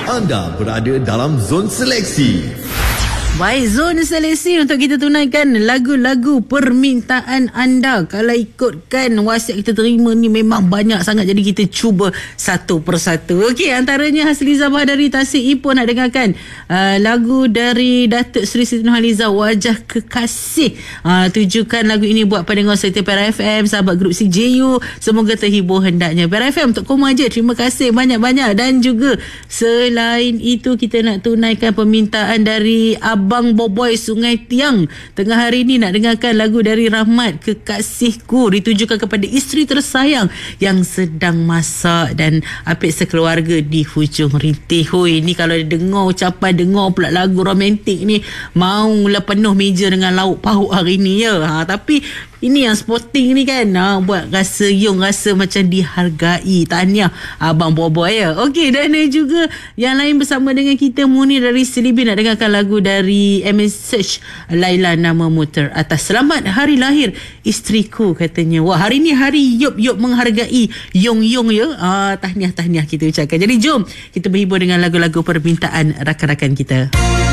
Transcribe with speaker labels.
Speaker 1: Anda berada dalam zon seleksi.
Speaker 2: Baik, zon seleksi untuk kita tunaikan lagu-lagu permintaan anda. Kalau ikutkan wasiat kita terima ni memang banyak sangat, jadi kita cuba satu persatu. Okey, antaranya Hasliza Bah dari Tasik Ipoh nak dengarkan lagu dari Datuk Seri Siti Nurhaliza, Wajah Kekasih. Tujukan lagu ini buat pendengar setia Para FM, sahabat grup CJU, semoga terhibur hendaknya. Para FM untuk koma je, terima kasih banyak-banyak. Dan juga selain itu kita nak tunaikan permintaan dari Abang Boboy Sungai Tiang. Tengah hari ni nak dengarkan lagu dari Rahmat, Kekasihku, ditujukan kepada isteri tersayang yang sedang masak dan apik sekeluarga di hujung rintih. Hui, ni kalau dengar ucapan, dengar pula lagu romantik ni, maulah penuh meja dengan lauk pauk hari ni ya. Tapi ini yang sporting ni kan, buat rasa rasa macam dihargai. Tahniah Abang Boboy ya. Okey, dan juga yang lain bersama dengan kita, Munir dari Selibin nak dengarkan lagu dari MSH, Laila Nama Muter Atas. Selamat hari lahir isteriku katanya. Wah, hari ni hari Yop menghargai Yong ya. Tahniah kita ucapkan. Jadi jom kita berhibur dengan lagu-lagu permintaan rakan-rakan kita.